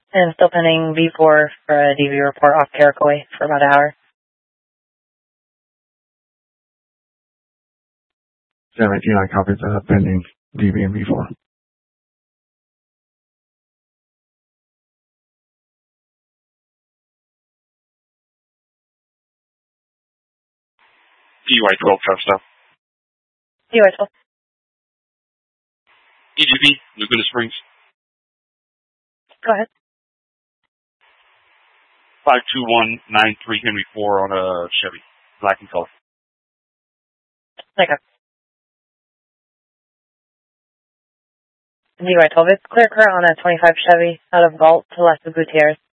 And still pending V4 for a DV report off Carrickaway for about an hour. 789 copies pending DV and V4. DY12 truck stop. DY12. EGV, Laguna Springs. Go ahead. 52193 Henry 4 on a Chevy, black and color. Okay. DY12, it's clear current on a 25 Chevy out of Vault to Las Gutierrez.